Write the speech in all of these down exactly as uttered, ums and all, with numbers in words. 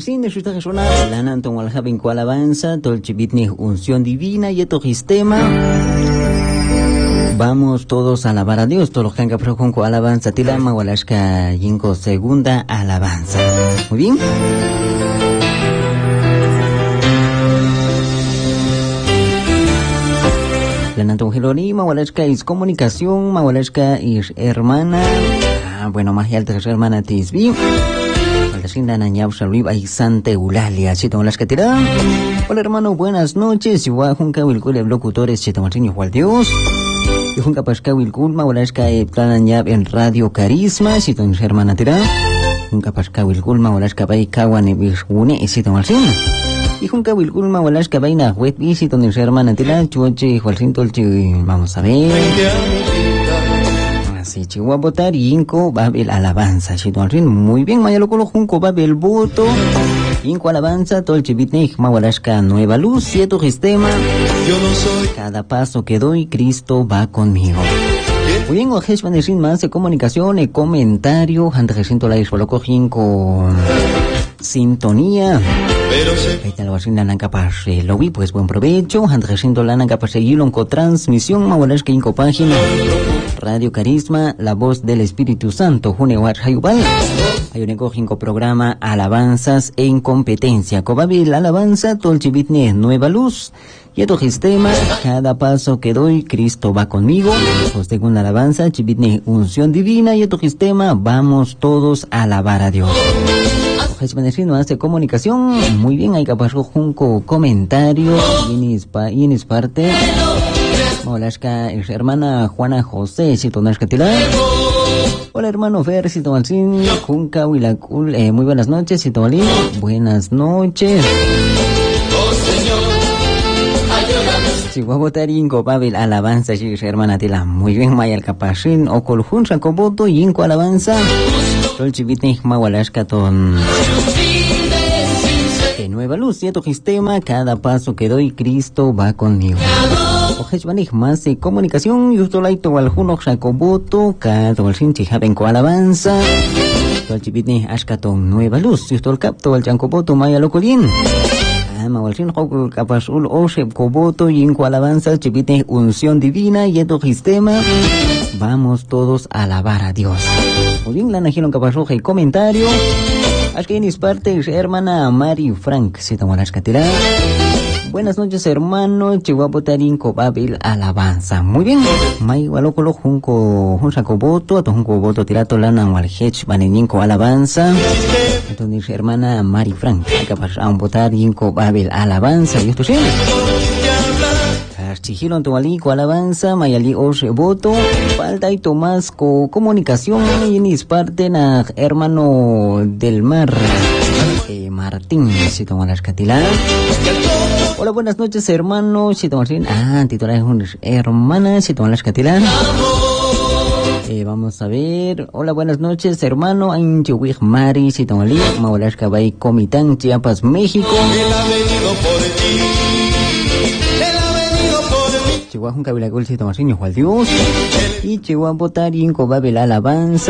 Benedicín de Shusta Jesona, Lanan Tongual Javin Cual Alabanza, Tolchibitni Unción Divina y Eto Sistema. Vamos todos a alabar a Dios, todos los que han capro con alabanza, Tilama, Walashka, Yinko, segunda alabanza. Muy bien. Lanantón Geloni, Mawalashka is comunicación, Mawalashka is hermana. Ah, bueno, más alta que su hermana Tisbi. Altasinda Nanyab Sharib y Santa Eulalia, Chito las que tiran. Hola hermano, buenas noches. Igual Junca Wilcule, locutores, Chito Martínez, igual Dios. Y Junca Pasca Wilculma, Walashka y Plananyab en Radio Carisma, Chito en su hermana tira. Junca Pasca Wilculma, Walashka Bay Kawan y Bishune, y Chito Martínez. Y Junca Wilculma, Walashka Bay Nahuet, y Chito en su hermana tira. Chuoche, Jualcín Tolchi, vamos a ver. Así, Chihuahua votar y Inco Babel alabanza. Chito al fin, muy bien, Mayalo Colo Junco Babel voto. Inco alabanza, Tolchi Bitnej, Mawalashka nueva luz, cierto sistema. Yo no soy. Cada paso que doy, Cristo va conmigo. Muy bien, Ojesh Vandesin más de comunicación y comentario. Antes siento la isboloco Jinco sintonía. Ahí está la vacina la capaz lo vi, pues buen provecho. Antes siento la capaz seguirlo con transmisión. Mawalashka Inco página. Radio Carisma, la voz del Espíritu Santo, Junewat Hayubal. Hay un ecoginco programa Alabanzas en competencia. Cobabil Alabanza, Tolchibitne, Nueva Luz. Y esto sistema, cada paso que doy, Cristo va conmigo. Segunda alabanza, Chibitne, unción divina. Y esto sistema, vamos todos a alabar a Dios. No hace comunicación. Muy bien, hay que pasar junco comentario. Y en es parte. Hola, es hermana Juana José, si tonas catila. Hola, hermano Fer, si tomalcín, Junca, Huilacul, eh, muy buenas noches, si tomalín, buenas noches. Oh Señor, ayúdame. Si guabotarinco, Pavel, alabanza, si hermana tila, muy bien, Mayal Capachín, o Coljun, Sacoboto, Yinco, alabanza. Tolchibitnej, Mawalashkaton. De nueva luz, cierto sistema, cada paso que doy, Cristo va conmigo. Ojes Vanig más de comunicación, y usted laito alguno Jacoboto, cada bolsin chijaben con alabanza. Todo chipitni ashkaton nueva luz, y usted el capto al Jacoboto maya locolín. Ama bolsin jokul capasul oshe coboto y en alabanza chipitni unción divina y esto sistema. Vamos todos a alabar a Dios. Muy bien, la najeron capasoja y comentario. Aquí en mis partes, hermana Mari Frank, si tomó las catiradas. Buenas noches, hermano. Chihuahua Tarinco Babil alabanza. Muy bien. May walokolo junco junco voto, to junco voto tirato lana walhech baneninco alabanza. Entonces, hermana Mari Frank, capaz a un votar inco Babil alabanza. Y esto sí. Chihilon Toalico alabanza, Mayali Oshe voto, falta y Tomás co comunicación y ni parte na hermano del mar, eh, Martín, si toman las catiladas. Hola, buenas noches, hermano, si toman sin, ah, titular hermana, si toman las catiladas. Eh, vamos a ver, hola, buenas noches, hermano, Anchiwig Mari, si toman li, Maulashka Bay Comitán, Chiapas, México. Chihuahua un cabilagol si tomasin igual Dios y Chihuahua votar y en Cobabel alabanza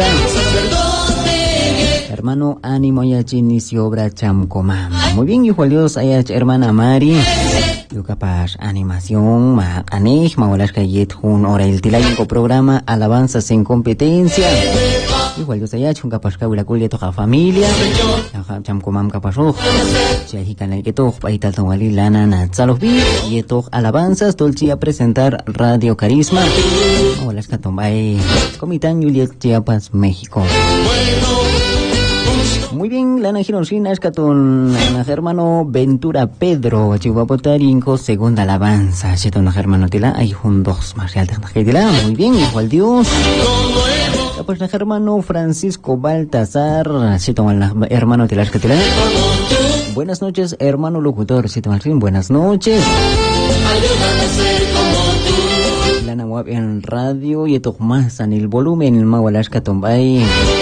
hermano ánimo ya inicio obra chamcoma muy bien igual Dios hay hermana Mari yo capaz animación ma anej ma olas kayet un hora el tilayo programa alabanzas en competencia igual Dios hay un capaz cabilagol de toda familia chamcomam capaz ojo si hay canal que todo ahí tal tomali lana na salosbi y esto alabanzas tolchi a presentar Radio Carisma hola es Catombay Comitán Juliet Chiapas México. Muy bien, Lana Gironsina es Catón hermano Ventura Pedro Chihuahua Tarinco segunda alabanza Chetón hermano Tila hay juntos más altas Tila muy bien igual Dios. Pues el hermano Francisco Baltasar, si toma el hermano Tilas Catila. Buenas noches, hermano locutor, si toma el fin, buenas noches. La Nahuab en radio y esto más en el volumen, el Mawalash Catombay.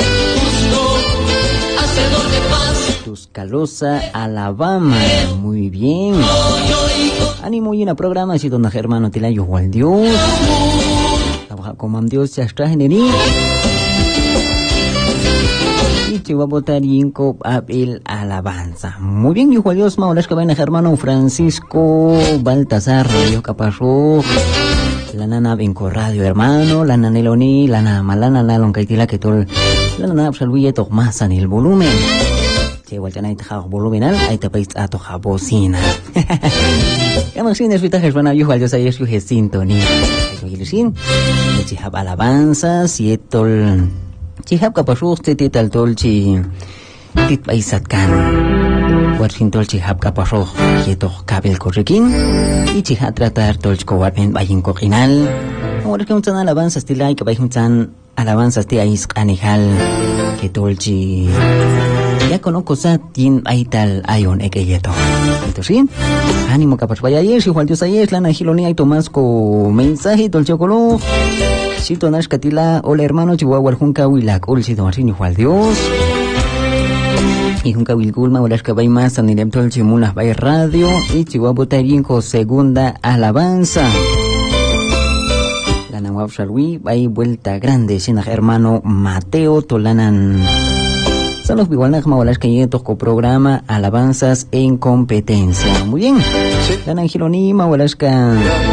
Tuscaloosa, Alabama, muy bien. Ánimo y en el programa, si toma el hermano Tila, yo igual Dios. Trabaja como Dios, ya está en el y te va a votar Inco Abel Alabanza. Muy bien, hijo de Dios, Maulas que ven a hermano Francisco Baltasar, Radio Caparro, la nana Benco Radio, hermano, la nana Eloni, la nana Malana, la loncaitila que tol, la nana Absalville más en el volumen. Che, vuelta a itajar volumenal, ahí te país a toja bocina. Vamos sin desvitajes, van a hijo de Dios, ahí es hijo sintonía. Gilisin, chihab alabanza, sietol, chihab kapashuk, tital tolchi, tit paisatkan, huarchintol chihab kapashuk, quieto kabel correquín, y chihab tratar tolchko warpen bayin coquinal, ahora que un tan alabanza estila y que bayin tan alabanza este ais canijal, que tolchi, ya conozco sa tin aital ayon ekeyeto. Entonces, ¿sí? Ánimo capaz vaya ayer, si Juan Dios ayer, la Najilonia y Tomás con mensaje, tol chocoló. Si tonas catila, hola hermano, chihuahua, el junca, huilac, ol, si tomarsin, Juan Dios. Y junca, huilgulma, hola, escabay más, anilem, tol, chimulas, vaya radio, y chihuahua, tarinco, segunda alabanza. La Nahuab Sharwi, vaya vuelta grande, sin hermano Mateo, tolanan. Son los Biwalnag Mawalas que llegan toco programa Alabanzas en Competencia. Muy bien. Sí. La Angiloni Mawalasca.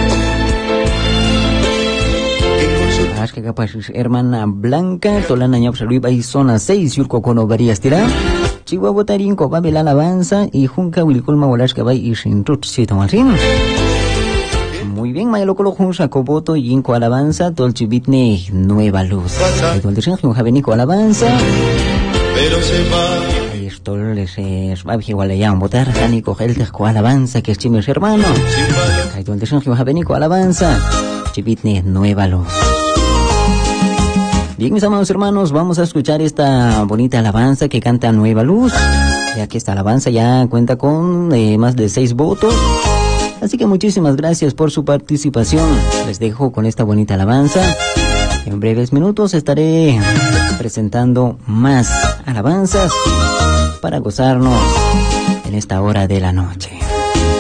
Alasca capaz hermana Blanca, Tolana Ñapsaluiba y zona seis, Yurco Cono Varías Tira. Chihuahua Tarinco, Babel Alabanza y Junca Wilcul Mawalasca Bay y Shintrut Sito Martín. Muy bien, Maya Loco Junsa Coboto y Inco Alabanza, Dolchibitne Nueva Luz. El Dolchibitne Javenico Alabanza. Pero se va. Ahí esto les es va igual ya un votar Jani coger el alabanza que es chimis hermano. Ahí donde son que va a venir con alabanza. Chipitne Nueva Luz. Bien, mis amados hermanos, vamos a escuchar esta bonita alabanza que canta Nueva Luz. Ya que esta alabanza ya cuenta con eh, más de seis votos. Así que muchísimas gracias por su participación. Les dejo con esta bonita alabanza. En breves minutos estaré presentando más alabanzas para gozarnos en esta hora de la noche.